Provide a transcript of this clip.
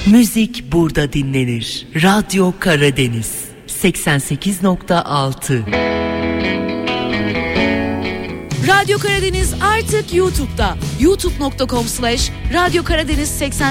Müzik burada dinlenir. Radyo Karadeniz 88.6. Radyo Karadeniz artık YouTube'da. youtube.com/Radyo Karadeniz 88.